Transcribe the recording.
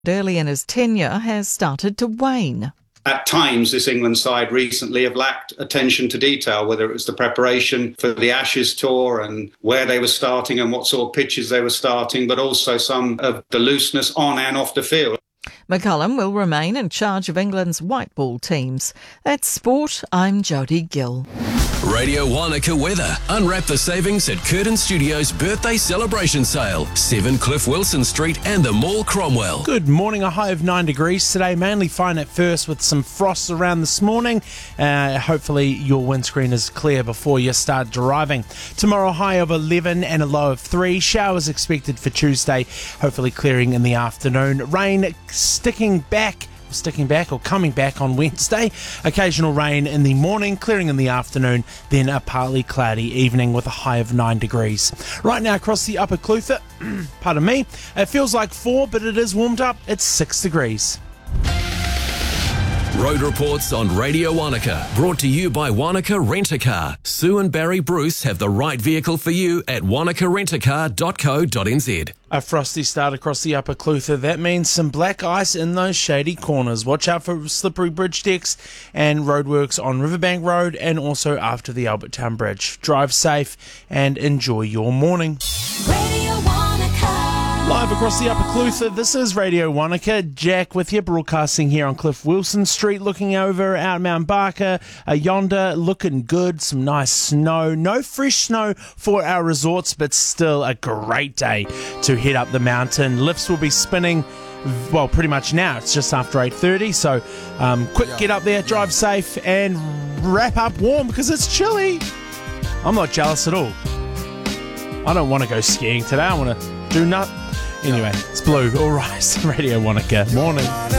early in his tenure has started to wane. At times, this England side recently have lacked attention to detail, whether it was the preparation for the Ashes tour and where they were starting and what sort of pitches they were starting, but also some of the looseness on and off the field. McCullum will remain in charge of England's white ball teams. That's sport. I'm Jodie Gill. Radio Wanaka weather. Unwrap the savings at Curtin Studios' birthday celebration sale. 7 Cliff Wilson Street and the Mall, Cromwell. Good morning. A high of 9 degrees today. Mainly fine at first with some frost around this morning. Hopefully your windscreen is clear before you start driving. Tomorrow high of 11 and a low of 3. Showers expected for Tuesday. Hopefully clearing in the afternoon. Rain coming back on Wednesday. Occasional rain in the morning, clearing in the afternoon, then a partly cloudy evening with a high of 9 degrees. Right now across the Upper Clutha, pardon me, it feels like 4, but it is warmed up. It's 6 degrees. Road reports on Radio Wanaka, brought to you by Wanaka Rent-A-Car. Sue and Barry Bruce have the right vehicle for you at wanakarentacar.co.nz. A frosty start across the Upper Clutha. That means some black ice in those shady corners. Watch out for slippery bridge decks and roadworks on Riverbank Road and also after the Albert Town Bridge. Drive safe and enjoy your morning. Radio Wanaka. Live across the Upper Clutha, this is Radio Wanaka. Jack with you, broadcasting here on Cliff Wilson Street, looking over out Mount Barker, yonder, looking good, some nice snow. No fresh snow for our resorts, but still a great day to head up the mountain. Lifts will be spinning, well, pretty much now. It's just after 8:30, so quick get up there, drive safe, and wrap up warm because it's chilly. I'm not jealous at all. I don't want to go skiing today. I want to do nothing. Anyway, it's Blue. All right, Radio Wanaka. Morning.